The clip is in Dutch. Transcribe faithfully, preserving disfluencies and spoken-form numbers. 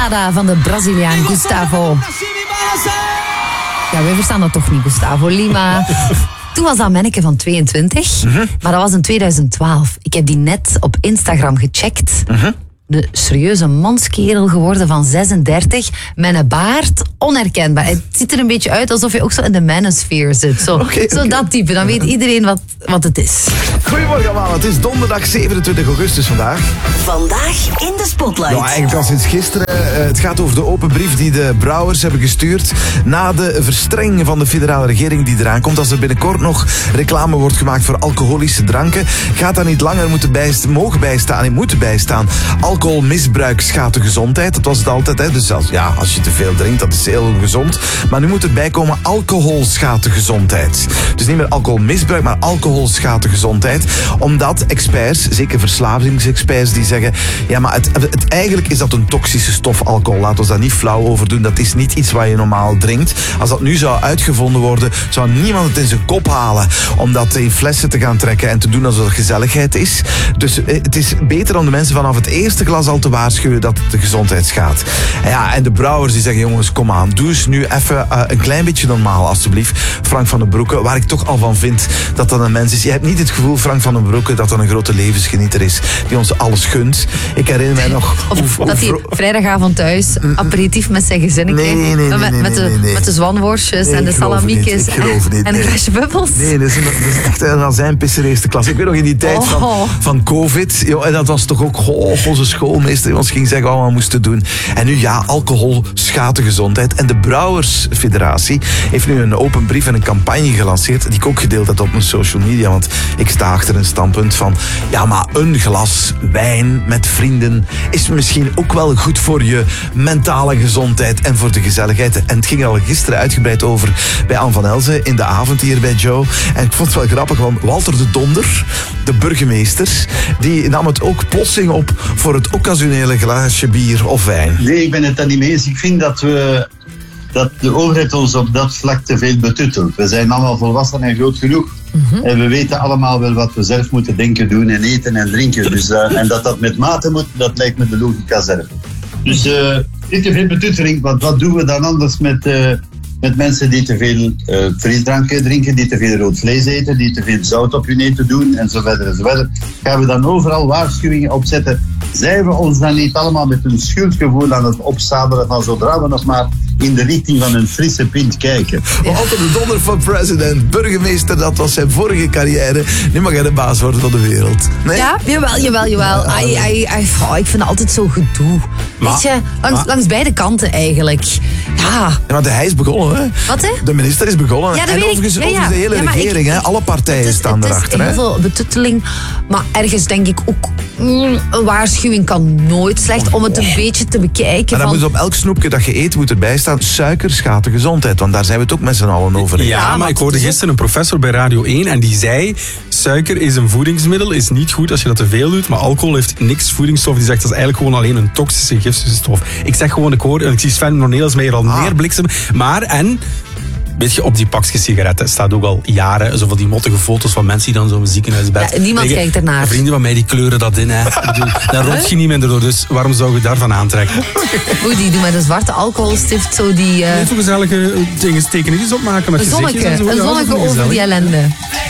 Lambada van de Braziliaan Gustavo. Ja, wij verstaan dat toch niet, Gustavo Lima. Toen was dat manneke van tweeëntwintig, mm-hmm. maar dat was in tweeduizend twaalf. Ik heb die net op Instagram gecheckt. Mm-hmm. Een serieuze manskerel geworden van zesendertig, met een baard, onherkenbaar. Het ziet er een beetje uit alsof je ook zo in de manosphere zit. Zo, okay, zo okay. Dat type, dan weet iedereen wat, wat het is. Goedemorgen allemaal, het is donderdag zevenentwintig augustus vandaag. Vandaag in de Spotlight. Nou, eigenlijk al sinds gisteren. Uh, het gaat over de open brief die de Brouwers hebben gestuurd na de verstrenging van de federale regering die eraan komt. Als er binnenkort nog reclame wordt gemaakt voor alcoholische dranken, gaat dat niet langer moeten bijst- mogen bijstaan en moeten bijstaan. Alcoholmisbruik schaadt de gezondheid. Dat was het altijd. Hè. Dus als, ja, als je te veel drinkt, dat is heel gezond. Maar nu moet het bijkomen, alcohol schaadt de gezondheid. Dus niet meer alcoholmisbruik, maar alcohol schaadt de gezondheid. Omdat experts, zeker verslavingsexperts, die zeggen, ja, maar het, het, eigenlijk is dat een toxische stof, alcohol. Laten we daar niet flauw over doen. Dat is niet iets wat je normaal drinkt. Als dat nu zou uitgevonden worden, zou niemand het in zijn kop halen om dat in flessen te gaan trekken en te doen alsof het gezelligheid is. Dus het is beter om de mensen vanaf het eerste glas al te waarschuwen dat het de gezondheid schaadt. En ja, en de brouwers die zeggen, jongens, kom aan, doe eens nu even uh, een klein beetje normaal, alstublieft. Frank van den Broeke, waar ik toch al van vind dat dat een mens is. Je hebt niet het gevoel, Frank van den Broeke, dat dat een grote levensgenieter is, die ons alles gunt. Ik herinner mij nog... Of hoe, dat hij vrijdagavond thuis aperitief met zijn gezin nee, nee, nee, nee, met, nee, met, de, nee, nee. met de zwanworstjes nee, en de salamiekjes en, niet, en nee. een glaasje bubbels. Nee, dat is, een, dat is echt een azijnpisser eerste klas. Ik weet nog in die tijd oh. van, van COVID, joh, en dat was toch ook oh, onze schoolmeester die ons ging zeggen wat we moesten doen. En nu ja, alcohol schaadt de gezondheid. En de Brouwersfederatie heeft nu een open brief en een campagne gelanceerd, die ik ook gedeeld heb op mijn social media, want ik sta achter een standpunt van, ja, maar een glas wijn met vrienden is misschien ook wel goed voor je mentale gezondheid en voor de gezelligheid. En het ging al gisteren uitgebreid over bij Anne van Elzen in de avond hier bij Joe. En ik vond het wel grappig, want Walter de Donder, de burgemeester, die nam het ook plotseling op voor het occasionele glaasje bier of wijn. Nee, ik ben het daar niet mee eens. Ik vind dat we dat de overheid ons op dat vlak te veel betuttelt. We zijn allemaal volwassen en groot genoeg. Mm-hmm. En we weten allemaal wel wat we zelf moeten denken, doen en eten en drinken. Dus, uh, en dat dat met mate moet, dat lijkt me de logica zelf. Dus uh, niet te veel betutteling, want wat doen we dan anders met, uh, met mensen die te veel uh, frisdranken drinken, die te veel rood vlees eten, die te veel zout op hun eten doen en zo verder en zo verder. Gaan we dan overal waarschuwingen opzetten? Zijn we ons dan niet allemaal met een schuldgevoel aan het opzadelen van zodra we nog maar in de richting van een frisse pint kijken? Ja. Walter de Donder voor president, burgemeester, dat was zijn vorige carrière. Nu mag hij de baas worden van de wereld. Nee? Ja, jawel, jawel, jawel. Ai, ai, ai, oh, ik vind het altijd zo gedoe. Maar, Weet je, langs, maar, langs beide kanten eigenlijk. Ja. Ja, want hij is begonnen, hè? Wat, hè? De minister is begonnen. Ja, en overigens, ja, ja. overigens de hele ja, regering, ik, hè? Alle partijen is, staan erachter. Het is heel veel betutteling, maar ergens denk ik ook, mm, een waarschuwing kan nooit slecht om het een beetje te bekijken. Maar dan van... moet op elk snoepje dat je eet moet erbij staan, suiker schaadt de gezondheid, want daar zijn we het ook met z'n allen over. Ja, ja, maar ik hoorde gisteren een professor bij Radio één en die zei, suiker is een voedingsmiddel, is niet goed als je dat te veel doet, maar alcohol heeft niks voedingsstof. Die zegt dat is eigenlijk gewoon alleen een toxische giftige stof. Ik zeg gewoon, ik hoor, en ik zie Sven Cornelis mij hier al ah. neerbliksem, maar en... Weet je, op die pakjes sigaretten staat ook al jaren zo van die mottige foto's van mensen die dan zo'n ziekenhuisbed... Ja, niemand liggen. kijkt ernaar. Vrienden van mij die kleuren dat in, hè. Bedoel, daar rolt je niet minder door, dus waarom zou je daarvan aantrekken? Oei, die doen met een zwarte alcoholstift zo die... Uh... Nee, voor gezellige dingen, tekeningetjes opmaken met een zonneke, gezichtjes en zo. een zonneke over die ellende.